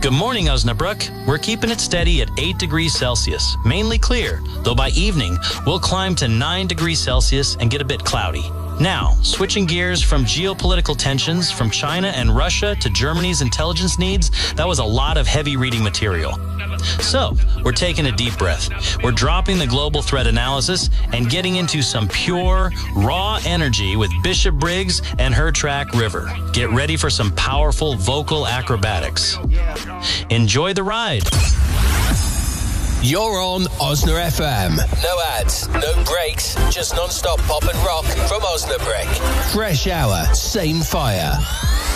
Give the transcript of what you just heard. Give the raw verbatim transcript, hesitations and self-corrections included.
Good morning, Osnabrück. We're keeping it steady at eight degrees Celsius, mainly clear, though by evening, we'll climb to nine degrees Celsius and get a bit cloudy. Now, switching gears from geopolitical tensions from China and Russia to Germany's intelligence needs, that was a lot of heavy reading material. So, we're taking a deep breath. We're dropping the global threat analysis and getting into some pure, raw energy with Bishop Briggs and her track River. Get ready for some powerful vocal acrobatics. Enjoy the ride. You're on Osna F M. No ads, no breaks, just non-stop pop and rock from Osnabrück. Fresh hour, same fire.